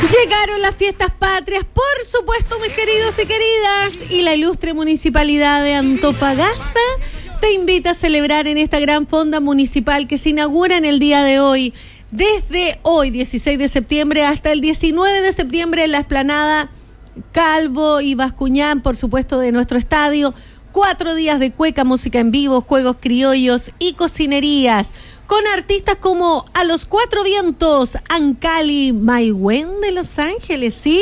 Llegaron las fiestas patrias, por supuesto, mis queridos y queridas, y la ilustre municipalidad de Antofagasta te invita a celebrar en esta gran fonda municipal que se inaugura en el día de hoy, desde hoy, 16 de septiembre, hasta el 19 de septiembre en la explanada Calvo y Bascuñán, por supuesto, de nuestro estadio. 4 días de cueca, música en vivo, juegos criollos y cocinerías, con artistas como A los Cuatro Vientos, Ancali, Maywen de Los Ángeles, sí.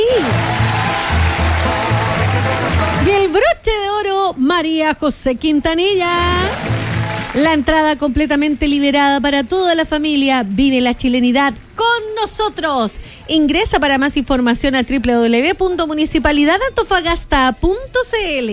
Y el broche de oro, María José Quintanilla. La entrada completamente liberada para toda la familia. Vive la chilenidad con nosotros. Ingresa para más información a www.municipalidadantofagasta.cl.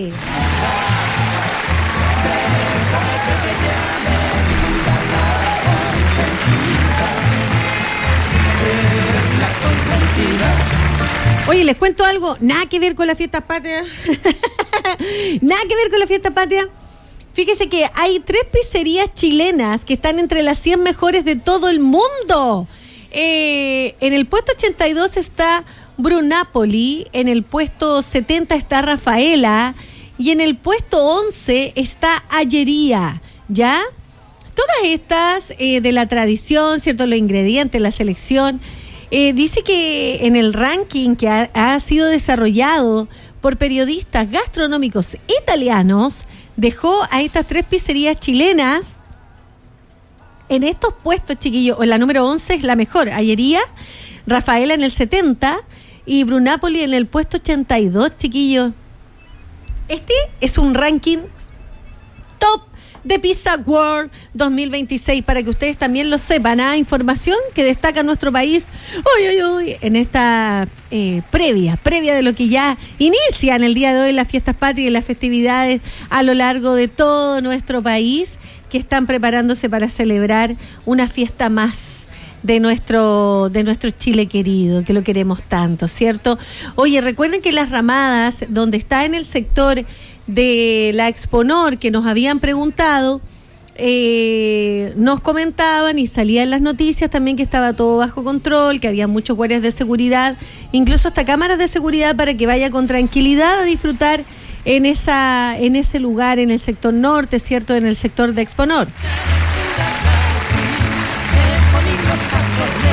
Oye, les cuento algo, nada que ver con la fiesta patria. Nada que ver con la fiesta patria. Fíjese que hay 3 pizzerías chilenas que están entre las 100 mejores de todo el mundo. En el puesto 82 está Brunapoli, en el puesto 70 está Rafaela y en el puesto 11 está Allería, ¿ya? Todas estas de la tradición, ¿cierto? Los ingredientes, la selección. Dice que en el ranking que ha sido desarrollado por periodistas gastronómicos italianos, dejó a estas 3 pizzerías chilenas en estos puestos, chiquillos. La número 11 es la mejor, Allería, Rafaela en el 70 y Brunapoli en el puesto 82, chiquillos. Este es un ranking top de Pizza World 2026, para que ustedes también lo sepan, información que destaca nuestro país hoy en esta previa de lo que ya inicia en el día de hoy las fiestas patrias y las festividades a lo largo de todo nuestro país, que están preparándose para celebrar una fiesta más de nuestro Chile querido, que lo queremos tanto, ¿cierto? Oye, recuerden que Las Ramadas, donde está en el sector de la Exponor, que nos habían preguntado, nos comentaban y salía en las noticias también que estaba todo bajo control, que había muchos guardias de seguridad, incluso hasta cámaras de seguridad, para que vaya con tranquilidad a disfrutar en ese lugar, en el sector norte, ¿cierto? En el sector de Exponor.